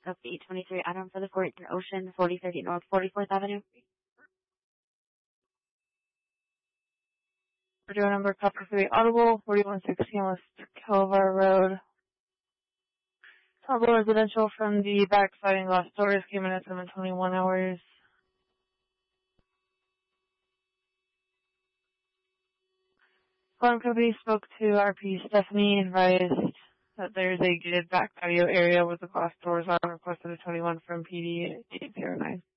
of 823 Adam for the Fort Ocean, 4030 North 44th Avenue. Video number Copper 3 Audible, 4116 West Calabar Road. Audible residential from the back sliding glass doors came in at 7:21 hours. Alarm company spoke to RP Stephanie and advised that there is a gated back patio area with the glass doors on, requested a 21 from PD 809.